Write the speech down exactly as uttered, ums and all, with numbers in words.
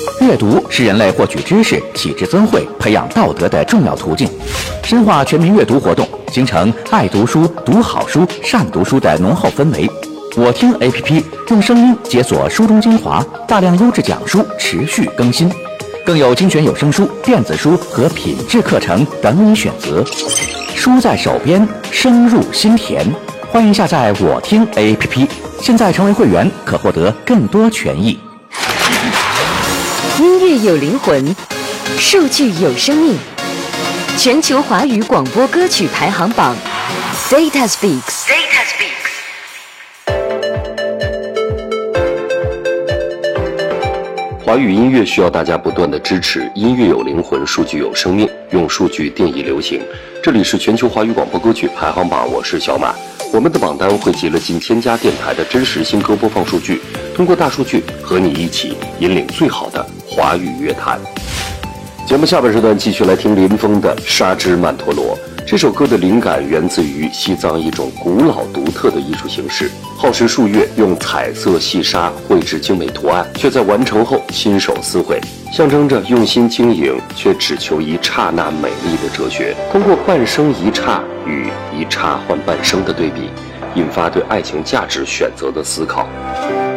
阅读是人类获取知识、启智增慧、培养道德的重要途径。深化全民阅读活动，形成爱读书、读好书、善读书的浓厚氛围。我听 A P P 用声音解锁书中精华，大量优质讲书持续更新，更有精选有声书、电子书和品质课程等你选择。书在手边，声入心田。欢迎下载我听 A P P， 现在成为会员可获得更多权益。 音乐有灵魂，数据有生命。全球华语广播歌曲排行榜 ，Data Speaks。Data Speaks。 华语音乐需要大家不断的支持，音乐有灵魂，数据有生命，用数据定义流行。这里是全球华语广播歌曲排行榜，我是小马。我们的榜单汇集了近千家电台的真实新歌播放数据，通过大数据和你一起引领最好的华语乐坛。节目下半时段继续来听林峰的《沙之曼陀罗》。这首歌的灵感源自于西藏一种古老独特的艺术形式，耗时数月，用彩色细沙绘制精美图案，却在完成后亲手撕毁，象征着用心经营却只求一刹那美丽的哲学。通过半生一刹与一刹换半生的对比，引发对爱情价值选择的思考。